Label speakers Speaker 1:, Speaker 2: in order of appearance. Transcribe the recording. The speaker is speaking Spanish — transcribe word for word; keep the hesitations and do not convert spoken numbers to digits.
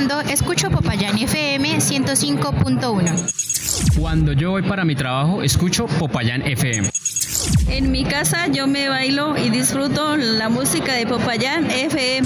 Speaker 1: trabajando, escucho Popayán F M ciento cinco punto uno.
Speaker 2: Cuando yo voy para mi trabajo, escucho Popayán F M.
Speaker 3: En mi casa yo me bailo y disfruto la música de Popayán F M.